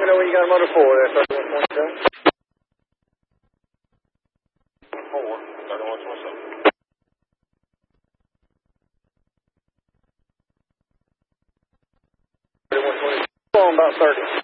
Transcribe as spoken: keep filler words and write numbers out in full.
me know when you got a motor four there, thirty-one twenty-seven. Four, thirty-one twenty-seven. thirty-one twenty-seven. On about thirty.